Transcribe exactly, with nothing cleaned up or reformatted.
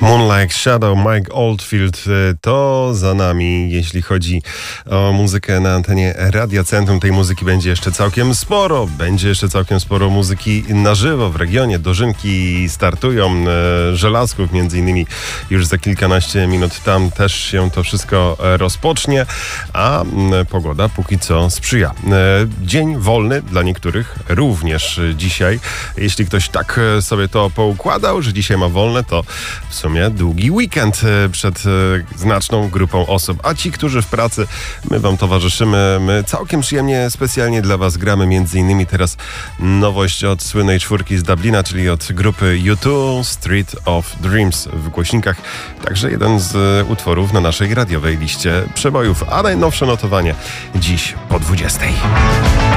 Moonlight Shadow, Mike Oldfield to za nami. Jeśli chodzi o muzykę na antenie Radia Centrum, tej muzyki będzie jeszcze całkiem sporo. Będzie jeszcze całkiem sporo muzyki na żywo w regionie. Dożynki startują, Żelazków między innymi już za kilkanaście minut tam też się to wszystko rozpocznie, a pogoda póki co sprzyja. Dzień wolny dla niektórych również dzisiaj. Jeśli ktoś tak sobie to poukładał, że dzisiaj ma wolne, to w sumie długi weekend przed znaczną grupą osób. A ci, którzy w pracy, my wam towarzyszymy. My całkiem przyjemnie, specjalnie dla was gramy między innymi teraz nowość od słynnej czwórki z Dublina, czyli od grupy U dwa, Street of Dreams w głośnikach. Także jeden z utworów na naszej radiowej liście przebojów. A najnowsze notowanie dziś po dwudziestej.